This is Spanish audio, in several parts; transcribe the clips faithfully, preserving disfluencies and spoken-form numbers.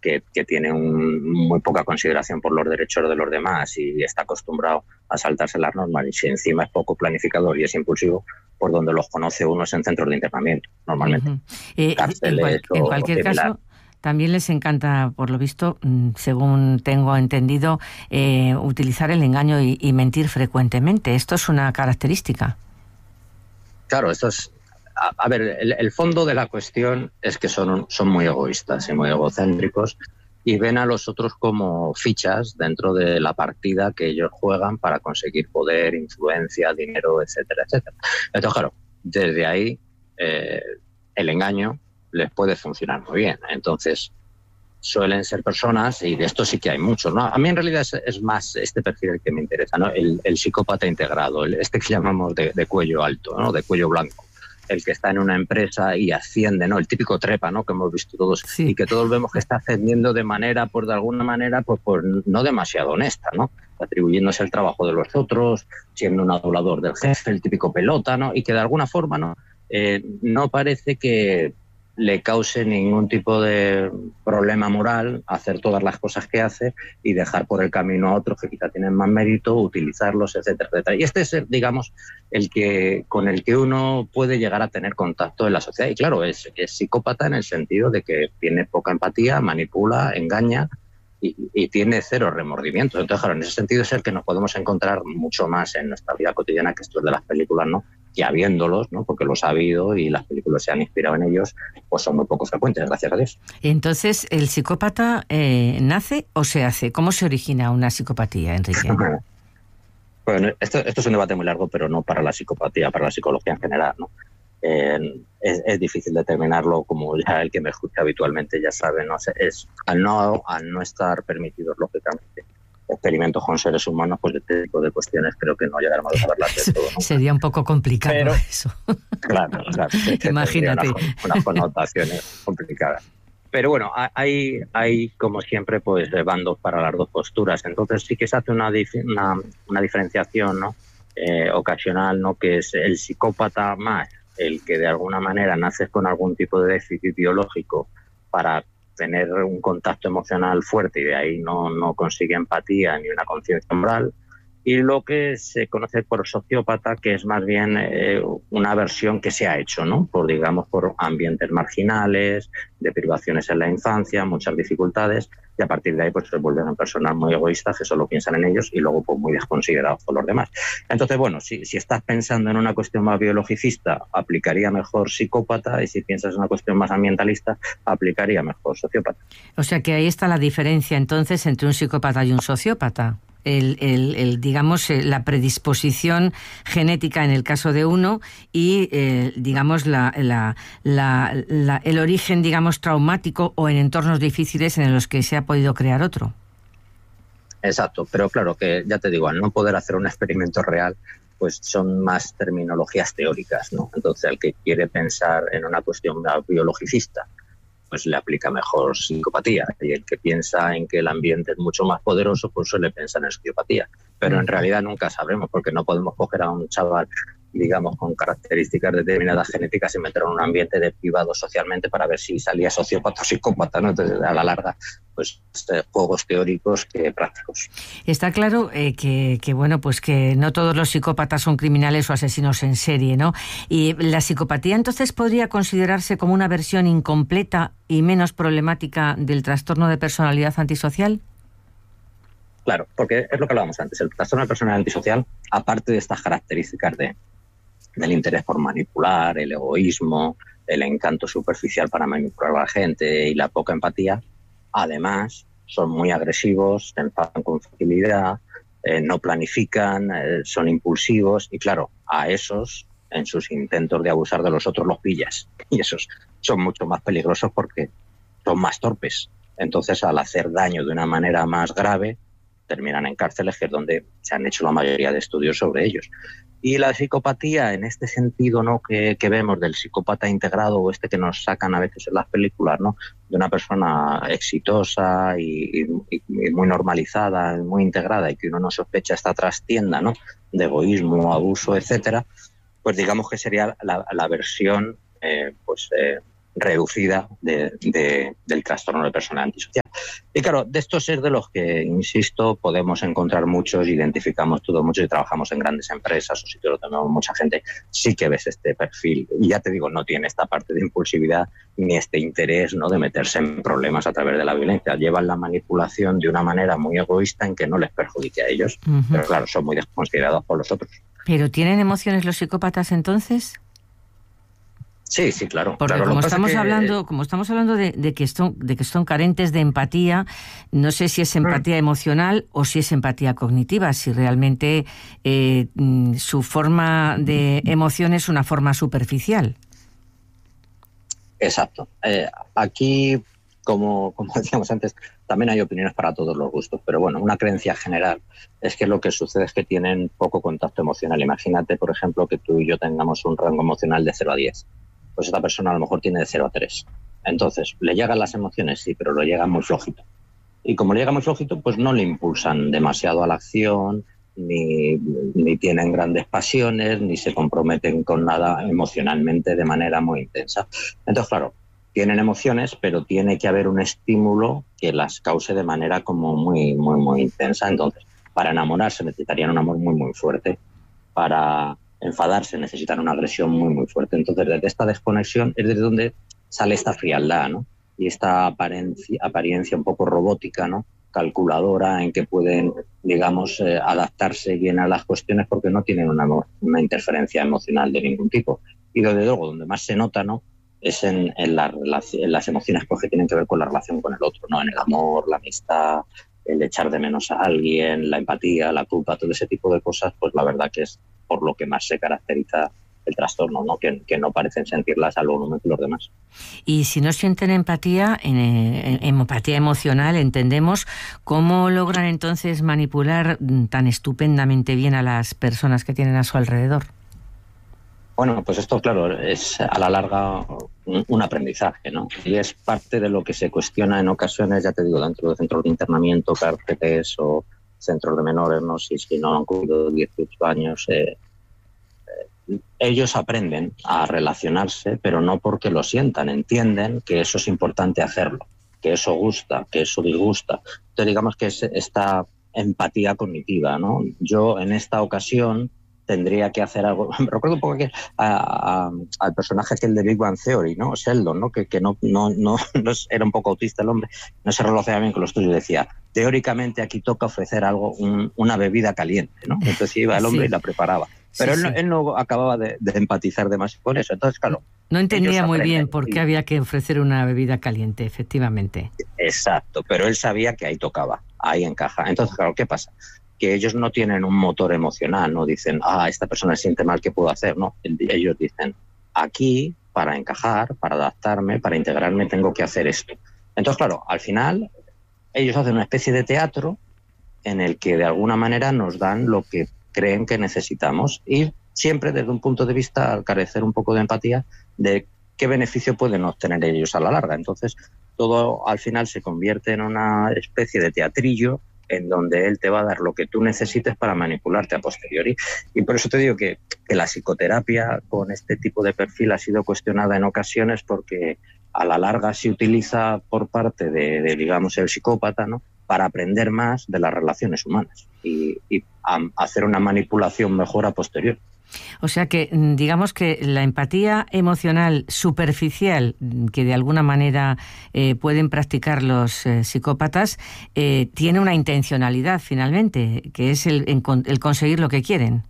que, que tiene un, muy poca consideración por los derechos de los demás y está acostumbrado a saltarse las normas, y si encima es poco planificador y es impulsivo, por donde los conoce uno es en centros de internamiento, normalmente. Uh-huh. eh, Cárceles en, cual, o, en cualquier o caso, también les encanta, por lo visto, según tengo entendido, eh, utilizar el engaño y, y mentir frecuentemente. ¿Esto es una característica? Claro, esto es... A, a ver, el, el fondo de la cuestión es que son, son muy egoístas y muy egocéntricos y ven a los otros como fichas dentro de la partida que ellos juegan para conseguir poder, influencia, dinero, etcétera, etcétera. Entonces, claro, desde ahí eh, el engaño les puede funcionar muy bien. Entonces, suelen ser personas, y de esto sí que hay muchos, ¿no? A mí en realidad es, es más este perfil el que me interesa, ¿no? El, el psicópata integrado, el, este que llamamos de, de cuello alto, ¿no? De cuello blanco. El que está en una empresa y asciende, ¿no? El típico trepa, ¿no? Que hemos visto todos, sí. Y que todos vemos que está ascendiendo de manera, pues de alguna manera, pues, pues no demasiado honesta, ¿no? Atribuyéndose el trabajo de los otros, siendo un adulador del jefe, el típico pelota, ¿no? Y que de alguna forma, ¿no? Eh, no parece que le cause ningún tipo de problema moral hacer todas las cosas que hace y dejar por el camino a otros que quizá tienen más mérito, utilizarlos, etcétera, etcétera. Y este es, digamos, el que con el que uno puede llegar a tener contacto en la sociedad. Y claro, es, es psicópata en el sentido de que tiene poca empatía, manipula, engaña y, y tiene cero remordimientos. Entonces, claro, en ese sentido es el que nos podemos encontrar mucho más en nuestra vida cotidiana que esto es de las películas, ¿no? Que habiéndolos, ¿no? Porque los ha habido y las películas se han inspirado en ellos, pues son muy poco frecuentes, gracias a Dios. Entonces, ¿el psicópata eh, nace o se hace? ¿Cómo se origina una psicopatía, Enrique? Bueno, esto, esto es un debate muy largo, pero no para la psicopatía, para la psicología en general, ¿no? Eh, es, es difícil determinarlo, como ya el que me escucha habitualmente ya sabe, ¿no? Es, al, no, al no estar permitidos, lógicamente, experimentos con seres humanos, pues este tipo de cuestiones creo que no llegaremos a saberlas del todo, ¿no? Sería un poco complicado. Pero, eso. Claro, claro. Imagínate. Unas, unas connotaciones complicadas. Pero bueno, hay, hay como siempre, pues bandos para las dos posturas. Entonces sí que se hace una, una, una diferenciación, ¿no? Eh, ocasional, ¿no? Que es el psicópata más el que de alguna manera nace con algún tipo de déficit biológico para tener un contacto emocional fuerte y de ahí no, no consigue empatía ni una conciencia moral, y lo que se conoce por sociópata, que es más bien eh, una versión que se ha hecho, ¿no? Por, digamos, por ambientes marginales, de privaciones en la infancia, muchas dificultades, y a partir de ahí pues se vuelven personas muy egoístas que solo piensan en ellos y luego pues muy desconsiderados por los demás. Entonces, bueno, si, si estás pensando en una cuestión más biologicista, aplicaría mejor psicópata, y si piensas en una cuestión más ambientalista, aplicaría mejor sociópata. O sea que ahí está la diferencia entonces entre un psicópata y un sociópata. El, el, el, digamos, la predisposición genética en el caso de uno y, eh, digamos, la, la, la, la, el origen, digamos, traumático o en entornos difíciles en los que se ha podido crear otro. Exacto, pero claro que, ya te digo, al no poder hacer un experimento real, pues son más terminologías teóricas, ¿no? Entonces, el que quiere pensar en una cuestión biologicista, pues le aplica mejor psicopatía, y el que piensa en que el ambiente es mucho más poderoso, pues suele pensar en sociopatía. Pero en realidad nunca sabremos, porque no podemos coger a un chaval, digamos, con características determinadas genéticas y meterlo en un ambiente deprivado socialmente para ver si salía sociópata o psicópata, ¿no? Entonces, a la larga, pues eh, juegos teóricos que prácticos. Está claro eh, que, que, bueno, pues que no todos los psicópatas son criminales o asesinos en serie, ¿no? Y la psicopatía, entonces, podría considerarse como una versión incompleta y menos problemática del trastorno de personalidad antisocial. Claro, porque es lo que hablábamos antes. El trastorno de personalidad antisocial, aparte de estas características de del interés por manipular, el egoísmo, el encanto superficial para manipular a la gente y la poca empatía, además son muy agresivos, se enfadan con facilidad, eh, no planifican, eh, son impulsivos y claro, a esos en sus intentos de abusar de los otros los pillas y esos son mucho más peligrosos porque son más torpes. Entonces, al hacer daño de una manera más grave, terminan en cárceles, que es donde se han hecho la mayoría de estudios sobre ellos. Y la psicopatía, en este sentido, ¿no? que, que vemos del psicópata integrado, o este que nos sacan a veces en las películas, ¿no? De una persona exitosa y, y, y muy normalizada, muy integrada, y que uno no sospecha esta trastienda, ¿no? De egoísmo, abuso, etcétera, pues digamos que sería la, la versión eh, pues, eh, reducida de, de, del trastorno de personalidad antisocial. Y claro, de estos es de los que, insisto, podemos encontrar muchos, identificamos todos muchos y trabajamos en grandes empresas o sitios donde tenemos mucha gente, sí que ves este perfil. Y ya te digo, no tiene esta parte de impulsividad ni este interés, ¿no?, de meterse en problemas a través de la violencia. Llevan la manipulación de una manera muy egoísta en que no les perjudique a ellos, uh-huh. Pero claro, son muy desconsiderados por los otros. ¿Pero tienen emociones los psicópatas entonces? Sí, sí, claro. Porque claro, como, lo estamos que... hablando, como estamos hablando de, de, que son, de que son carentes de empatía, no sé si es empatía mm. emocional o si es empatía cognitiva, si realmente eh, su forma de emoción es una forma superficial. Exacto. Eh, aquí, como, como decíamos antes, también hay opiniones para todos los gustos, pero bueno, una creencia general es que lo que sucede es que tienen poco contacto emocional. Imagínate, por ejemplo, que tú y yo tengamos un rango emocional de cero a diez. Pues esta persona a lo mejor tiene de cero a tres. Entonces, le llegan las emociones, sí, pero le llegan muy flojito. Y como le llega muy flojito, pues no le impulsan demasiado a la acción, ni, ni tienen grandes pasiones, ni se comprometen con nada emocionalmente de manera muy intensa. Entonces, claro, tienen emociones, pero tiene que haber un estímulo que las cause de manera como muy, muy, muy intensa. Entonces, para enamorarse necesitarían un amor muy, muy fuerte. Para enfadarse necesitan una agresión muy, muy fuerte. Entonces, desde esta desconexión es desde donde sale esta frialdad, ¿no? Y esta apariencia, apariencia un poco robótica, ¿no?, calculadora, en que pueden, digamos, eh, adaptarse bien a las cuestiones porque no tienen una, una interferencia emocional de ningún tipo. Y desde luego, donde más se nota, ¿no?, es en, en, la, en las emociones pues, que tienen que ver con la relación con el otro, ¿no?, en el amor, la amistad, el echar de menos a alguien, la empatía, la culpa, todo ese tipo de cosas, pues la verdad que es por lo que más se caracteriza el trastorno, ¿no?, que, que no parecen sentirlas al volumen que los demás. Y si no sienten empatía, en, en, en empatía emocional, entendemos, ¿cómo logran entonces manipular tan estupendamente bien a las personas que tienen a su alrededor? Bueno, pues esto, claro, es a la larga un, un aprendizaje, ¿no? Y es parte de lo que se cuestiona en ocasiones, ya te digo, dentro de centros de internamiento, cárceles o centros de menores, ¿no? Si, si no han cumplido dieciocho años, eh, eh, ellos aprenden a relacionarse, pero no porque lo sientan, entienden que eso es importante hacerlo, que eso gusta, que eso disgusta. Entonces, digamos que es esta empatía cognitiva, ¿no? Yo, en esta ocasión, tendría que hacer algo. Me recuerdo un poco que a, a, al personaje aquel de Big Bang Theory, ¿no? Sheldon, ¿no? Que, que no, no, no, no era un poco autista el hombre, no se relacionaba bien con los tuyos y decía, teóricamente aquí toca ofrecer algo, un, una bebida caliente, ¿no? Entonces iba el hombre sí. y la preparaba. Pero sí, él, sí. él no acababa de, de empatizar demasiado con eso. Entonces, claro. No entendía muy bien por qué había que ofrecer una bebida caliente, efectivamente. Exacto, pero él sabía que ahí tocaba, ahí encaja. Entonces, claro, ¿qué pasa? Que ellos no tienen un motor emocional, no dicen, ah, esta persona se siente mal, ¿qué puedo hacer? No, ellos dicen, aquí, para encajar, para adaptarme, para integrarme, tengo que hacer esto. Entonces, claro, al final, ellos hacen una especie de teatro en el que de alguna manera nos dan lo que creen que necesitamos y siempre desde un punto de vista, al carecer un poco de empatía, de qué beneficio pueden obtener ellos a la larga. Entonces, todo al final se convierte en una especie de teatrillo en donde él te va a dar lo que tú necesites para manipularte a posteriori. Y por eso te digo que, que la psicoterapia con este tipo de perfil ha sido cuestionada en ocasiones porque a la larga se utiliza por parte de, de digamos, el psicópata, ¿no?, para aprender más de las relaciones humanas y, y a, hacer una manipulación mejor a posteriori. O sea que, digamos que la empatía emocional superficial que de alguna manera eh, pueden practicar los eh, psicópatas eh, tiene una intencionalidad finalmente, que es el, el conseguir lo que quieren.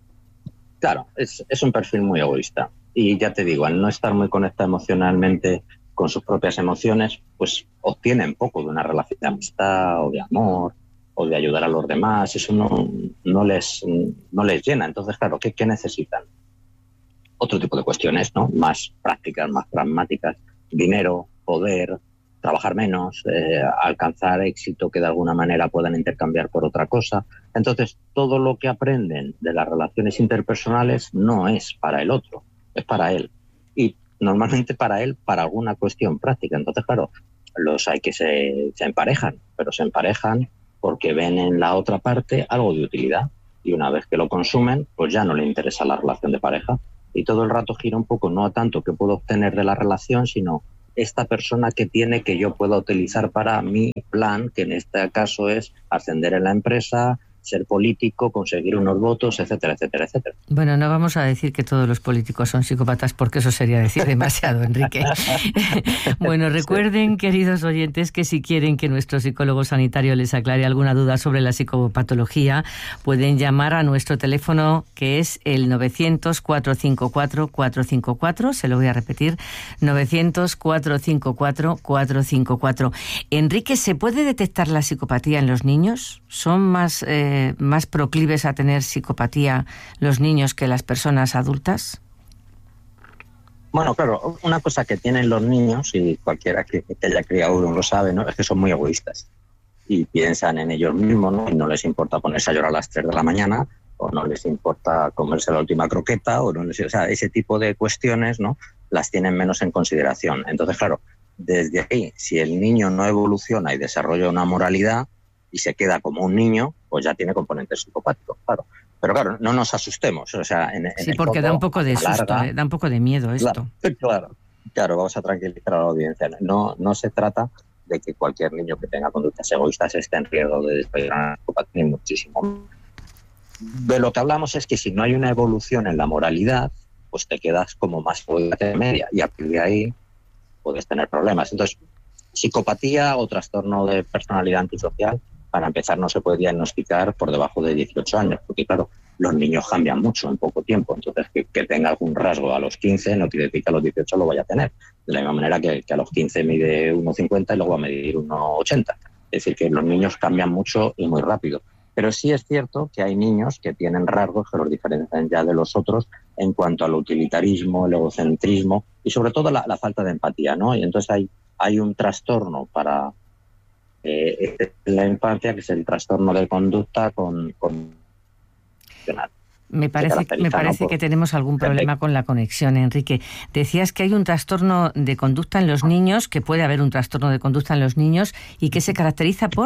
Claro, es, es un perfil muy egoísta. Y ya te digo, al no estar muy conectado emocionalmente con sus propias emociones, pues obtienen poco de una relación de amistad o de amor o de ayudar a los demás. Eso no, no, les, no les llena. Entonces, claro, ¿qué, qué necesitan? Otro tipo de cuestiones, ¿no? Más prácticas, más pragmáticas. Dinero, poder, trabajar menos, eh, alcanzar éxito que de alguna manera puedan intercambiar por otra cosa. Entonces, todo lo que aprenden de las relaciones interpersonales no es para el otro, es para él. Y normalmente para él, para alguna cuestión práctica. Entonces, claro, los hay que se, se emparejan, pero se emparejan porque ven en la otra parte algo de utilidad. Y una vez que lo consumen, pues ya no le interesa la relación de pareja. Y todo el rato gira un poco, no a tanto que puedo obtener de la relación, sino esta persona que tiene que yo pueda utilizar para mi plan, que en este caso es ascender en la empresa, ser político, conseguir unos votos, etcétera, etcétera, etcétera. Bueno, no vamos a decir que todos los políticos son psicópatas porque eso sería decir demasiado, Enrique. Bueno, recuerden, queridos oyentes, que si quieren que nuestro psicólogo sanitario les aclare alguna duda sobre la psicopatología, pueden llamar a nuestro teléfono, que es el novecientos, cuatrocientos cincuenta y cuatro, cuatrocientos cincuenta y cuatro. Se lo voy a repetir, novecientos, cuatrocientos cincuenta y cuatro, cuatrocientos cincuenta y cuatro. Enrique, ¿se puede detectar la psicopatía en los niños? ¿Son más... Eh, más proclives a tener psicopatía los niños que las personas adultas? Bueno, claro, una cosa que tienen los niños, y cualquiera que, que haya criado uno lo sabe, ¿no?, es que son muy egoístas y piensan en ellos mismos, ¿no? Y no les importa ponerse a llorar a las tres de la mañana, o no les importa comerse la última croqueta, o no les, o sea, ese tipo de cuestiones, ¿no?, las tienen menos en consideración. Entonces, claro, desde ahí, si el niño no evoluciona y desarrolla una moralidad y se queda como un niño, pues ya tiene componentes psicopáticos, claro. Pero claro, no nos asustemos. O sea, en, en sí, porque fondo, da un poco de susto, larga, eh, da un poco de miedo esto. Claro, claro, claro, vamos a tranquilizar a la audiencia. No, no se trata de que cualquier niño que tenga conductas egoístas esté en riesgo de desarrollar una psicopatía, muchísimo. De lo que hablamos es que si no hay una evolución en la moralidad, pues te quedas como más egoísta de media, y a partir de ahí puedes tener problemas. Entonces, psicopatía o trastorno de personalidad antisocial, para empezar, no se puede diagnosticar por debajo de dieciocho años, porque claro, los niños cambian mucho en poco tiempo. Entonces, que, que tenga algún rasgo a los quince no quiere decir que a los dieciocho lo vaya a tener. De la misma manera que, que a los quince mide uno cincuenta y luego va a medir uno ochenta. Es decir, que los niños cambian mucho y muy rápido. Pero sí es cierto que hay niños que tienen rasgos que los diferencian ya de los otros en cuanto al utilitarismo, el egocentrismo y sobre todo la, la falta de empatía, ¿no? Y entonces hay, hay un trastorno para eh, la infancia, que es el trastorno de conducta con... con Me parece, me parece ¿no? que tenemos algún problema con la conexión, Enrique. Decías que hay un trastorno de conducta en los niños, que puede haber un trastorno de conducta en los niños, y que se caracteriza por...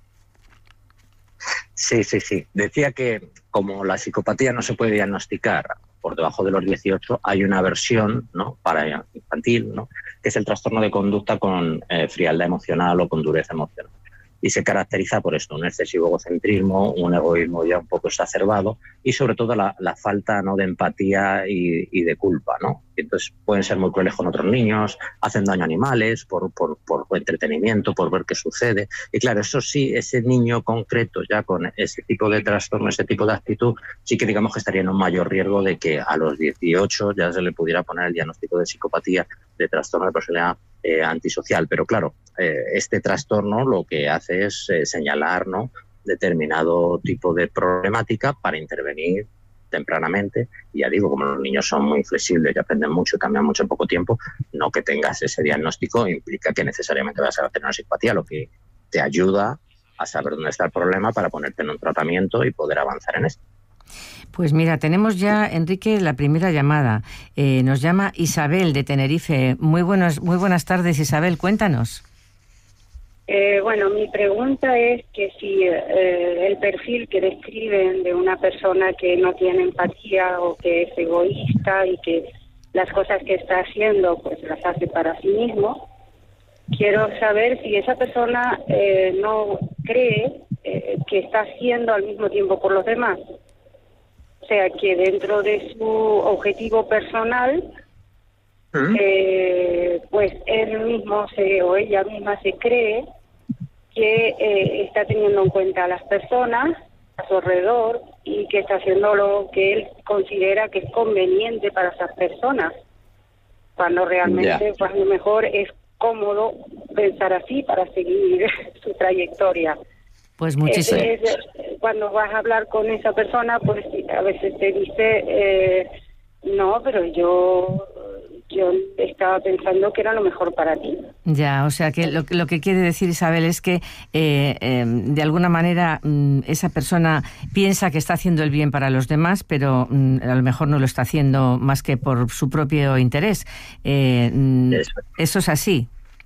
Sí, sí, sí. Decía que como la psicopatía no se puede diagnosticar por debajo de los dieciocho, hay una versión, ¿no?, para infantil, ¿no?, que es el trastorno de conducta con eh, frialdad emocional o con dureza emocional. Y se caracteriza por esto, un excesivo egocentrismo, un egoísmo ya un poco exacerbado y sobre todo la, la falta, ¿no?, de empatía y, y de culpa, ¿no? Entonces pueden ser muy crueles con otros niños, hacen daño a animales por, por, por entretenimiento, por ver qué sucede. Y claro, eso sí, ese niño concreto ya con ese tipo de trastorno, ese tipo de actitud, sí que digamos que estaría en un mayor riesgo de que a los dieciocho ya se le pudiera poner el diagnóstico de psicopatía, de trastorno de personalidad eh, antisocial. Pero claro, eh, este trastorno lo que hace es eh, señalar, ¿no?, determinado tipo de problemática para intervenir tempranamente. Y ya digo, como los niños son muy flexibles y aprenden mucho y cambian mucho en poco tiempo, no que tengas ese diagnóstico implica que necesariamente vas a tener una psicopatía, lo que te ayuda a saber dónde está el problema para ponerte en un tratamiento y poder avanzar en esto. Pues mira, tenemos ya, Enrique, la primera llamada. Eh, nos llama Isabel de Tenerife. Muy buenas, muy buenas tardes, Isabel, cuéntanos. Eh, bueno, mi pregunta es que si eh, el perfil que describen de una persona que no tiene empatía o que es egoísta y que las cosas que está haciendo pues las hace para sí mismo, quiero saber si esa persona eh, no cree eh, que está haciendo al mismo tiempo por los demás. O sea, que dentro de su objetivo personal, ¿Mm? eh, pues él mismo se, o ella misma se cree que eh, está teniendo en cuenta a las personas a su alrededor y que está haciendo lo que él considera que es conveniente para esas personas, cuando realmente yeah. pues a lo mejor es cómodo pensar así para seguir su trayectoria. Pues muchísimas. Es, es, cuando vas a hablar con esa persona, pues a veces te dice, eh, no, pero yo yo estaba pensando que era lo mejor para ti. Ya, o sea que lo, lo que quiere decir Isabel es que eh, eh, de alguna manera mm, esa persona piensa que está haciendo el bien para los demás, pero mm, a lo mejor no lo está haciendo más que por su propio interés. Eh, mm, eso. ¿Eso es así?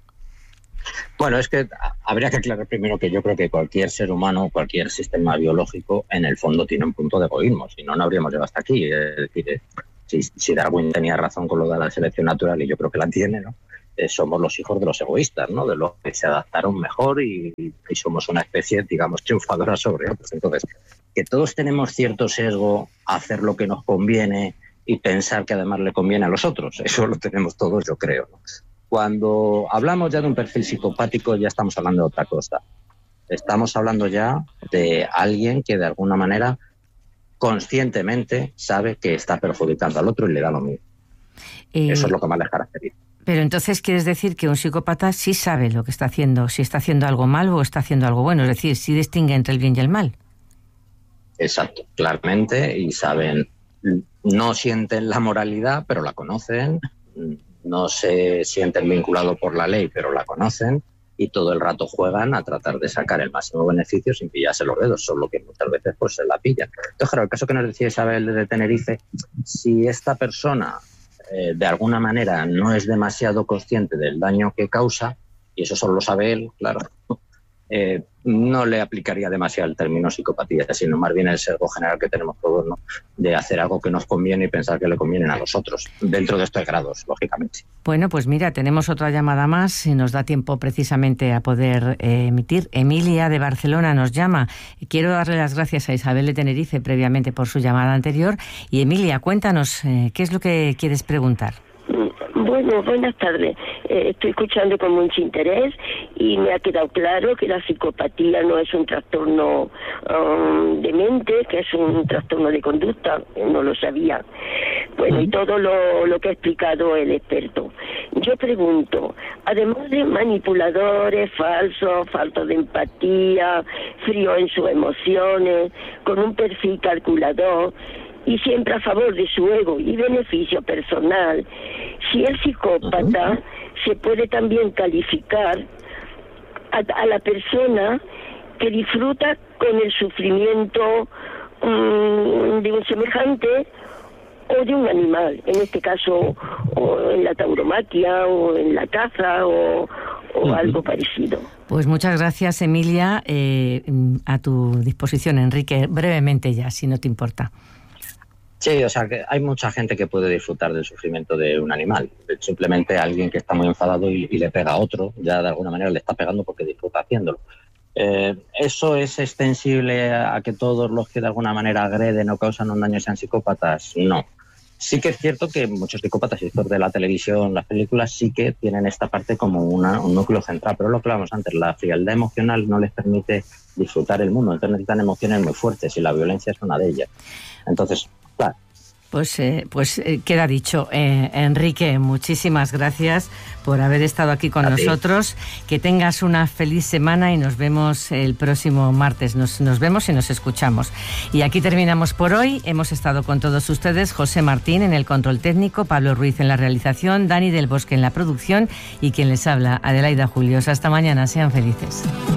Bueno, es que habría que aclarar primero que yo creo que cualquier ser humano, cualquier sistema biológico, en el fondo tiene un punto de egoísmo, si no, no habríamos llegado hasta aquí. Es decir, si, si Darwin tenía razón con lo de la selección natural, y yo creo que la tiene, ¿no?, eh, somos los hijos de los egoístas, ¿no? De los que se adaptaron mejor y, y somos una especie, digamos, triunfadora sobre otros. Entonces, que todos tenemos cierto sesgo a hacer lo que nos conviene y pensar que además le conviene a los otros. Eso lo tenemos todos, yo creo, ¿no? Cuando hablamos ya de un perfil psicopático, ya estamos hablando de otra cosa. Estamos hablando ya de alguien que de alguna manera conscientemente sabe que está perjudicando al otro y le da lo mismo. Eh, Eso es lo que más les caracteriza. Pero entonces quieres decir que un psicópata sí sabe lo que está haciendo, si está haciendo algo mal o está haciendo algo bueno, es decir, sí distingue entre el bien y el mal. Exacto, claramente, y saben, no sienten la moralidad, pero la conocen, no se sienten vinculados por la ley, pero la conocen, y todo el rato juegan a tratar de sacar el máximo beneficio sin pillarse los dedos, solo que muchas veces pues se la pillan. Entonces, claro, el caso que nos decía Isabel de Tenerife, si esta persona eh, de alguna manera no es demasiado consciente del daño que causa, y eso solo lo sabe él, claro, eh, no le aplicaría demasiado el término psicopatía, sino más bien el sesgo general que tenemos todos, ¿no? De hacer algo que nos conviene y pensar que le convienen a los otros, dentro de estos grados, lógicamente. Bueno, pues mira, tenemos otra llamada más y nos da tiempo precisamente a poder eh, emitir. Emilia de Barcelona nos llama. Quiero darle las gracias a Isabel de Tenerife previamente por su llamada anterior. Y Emilia, cuéntanos, eh, ¿qué es lo que quieres preguntar? Bueno, buenas tardes. Eh, estoy escuchando con mucho interés y me ha quedado claro que la psicopatía no es un trastorno um, de mente, que es un trastorno de conducta. No lo sabía. Bueno, y todo lo, lo que ha explicado el experto. Yo pregunto, además de manipuladores, falsos, faltos de empatía, frío en sus emociones, con un perfil calculador y siempre a favor de su ego y beneficio personal, si el psicópata uh-huh. se puede también calificar a, a la persona que disfruta con el sufrimiento um, de un semejante o de un animal, en este caso o en la tauromaquia o en la caza o, o uh-huh. algo parecido. Pues muchas gracias, Emilia. Eh, a tu disposición, Enrique, brevemente ya, si no te importa. Sí, o sea, que hay mucha gente que puede disfrutar del sufrimiento de un animal. Simplemente alguien que está muy enfadado y, y le pega a otro, ya de alguna manera le está pegando porque disfruta haciéndolo. Eh, ¿Eso es extensible a que todos los que de alguna manera agreden o causan un daño sean psicópatas? No. Sí que es cierto que muchos psicópatas, y estos de la televisión, las películas, sí que tienen esta parte como una, un núcleo central, pero es lo que hablábamos antes, la frialdad emocional no les permite disfrutar el mundo, entonces necesitan emociones muy fuertes y la violencia es una de ellas. Entonces, claro. Pues, eh, pues eh, queda dicho. Eh, Enrique, muchísimas gracias por haber estado aquí con a nosotros. Ti. Que tengas una feliz semana y nos vemos el próximo martes. Nos, nos vemos y nos escuchamos. Y aquí terminamos por hoy. Hemos estado con todos ustedes, José Martín en el control técnico, Pablo Ruiz en la realización, Dani del Bosque en la producción y quien les habla, Adelaida Julios. Hasta mañana, sean felices.